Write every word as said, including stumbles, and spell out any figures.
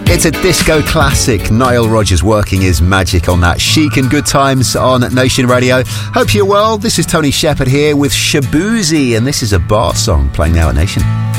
It's a disco classic. Nile Rodgers working his magic on that. Chic and Good Times on Nation Radio. Hope you're well. This is Tony Shepherd here with Shaboozey, and this is a bar song playing now at Nation.